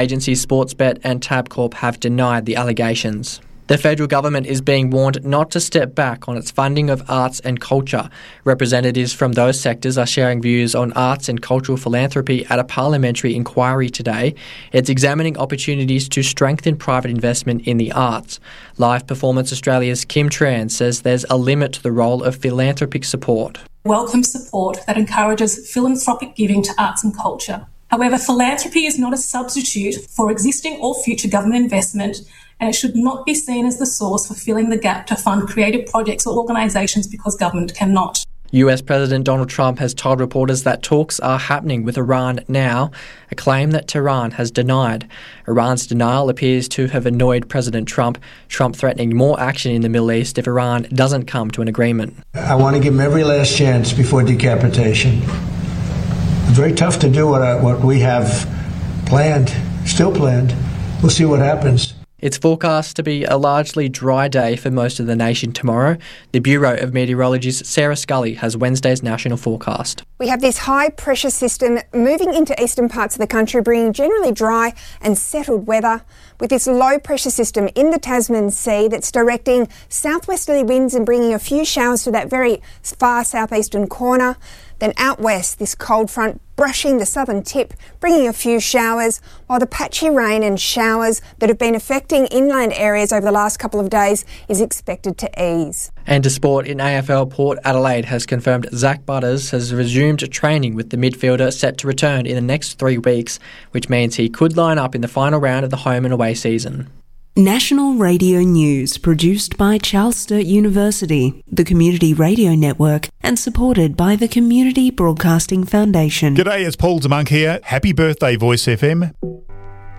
Agencies Sportsbet and Tabcorp have denied the allegations. The federal government is being warned not to step back on its funding of arts and culture. Representatives from those sectors are sharing views on arts and cultural philanthropy at a parliamentary inquiry today. It's examining opportunities to strengthen private investment in the arts. Live Performance Australia's Kim Tran says there's a limit to the role of philanthropic support. Welcome support that encourages philanthropic giving to arts and culture. However, philanthropy is not a substitute for existing or future government investment, and it should not be seen as the source for filling the gap to fund creative projects or organisations because government cannot. US President Donald Trump has told reporters that talks are happening with Iran now, a claim that Tehran has denied. Iran's denial appears to have annoyed President Trump threatening more action in the Middle East if Iran doesn't come to an agreement. I want to give him every last chance before decapitation. It's very tough to do what we have planned, still planned. We'll see what happens. It's forecast to be a largely dry day for most of the nation tomorrow. The Bureau of Meteorology's Sarah Scully has Wednesday's national forecast. We have this high-pressure system moving into eastern parts of the country, bringing generally dry and settled weather. With this low-pressure system in the Tasman Sea that's directing southwesterly winds and bringing a few showers to that very far southeastern corner. Then out west, this cold front brushing the southern tip, bringing a few showers, while the patchy rain and showers that have been affecting inland areas over the last couple of days is expected to ease. And to sport, in AFL, Port Adelaide has confirmed Zach Butters has resumed training with the midfielder set to return in the next 3 weeks, which means he could line up in the final round of the home and away season. National Radio News, produced by Charles Sturt University, the Community Radio Network, and supported by the Community Broadcasting Foundation. G'day, it's Paul DeMonk here. Happy birthday, Voice FM.